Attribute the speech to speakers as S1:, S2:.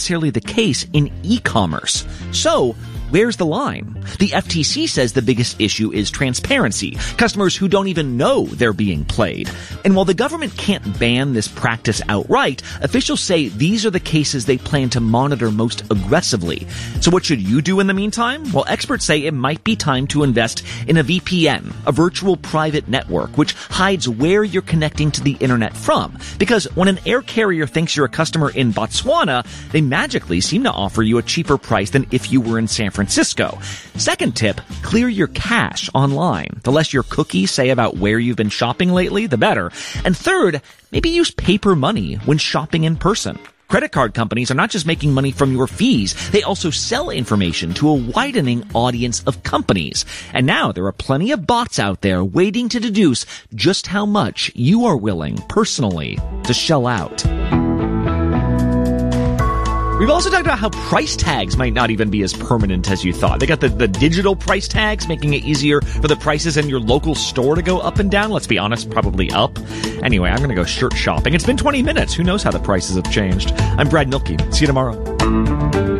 S1: necessarily the case in e-commerce. So, where's the line? The FTC says the biggest issue is transparency, customers who don't even know they're being played. And while the government can't ban this practice outright, officials say these are the cases they plan to monitor most aggressively. So what should you do in the meantime? Well, experts say it might be time to invest in a VPN, a virtual private network, which hides where you're connecting to the internet from. Because when an air carrier thinks you're a customer in Botswana, they magically seem to offer you a cheaper price than if you were in San Francisco. Second tip, clear your cache online. The less your cookies say about where you've been shopping lately, the better. And third, maybe use paper money when shopping in person. Credit card companies are not just making money from your fees, they also sell information to a widening audience of companies. And now there are plenty of bots out there waiting to deduce just how much you are willing, personally, to shell out. We've also talked about how price tags might not even be as permanent as you thought. They got the digital price tags, making it easier for the prices in your local store to go up and down. Let's be honest, probably up. Anyway, I'm going to go shirt shopping. It's been 20 minutes. Who knows how the prices have changed? I'm Brad Milkey. See you tomorrow.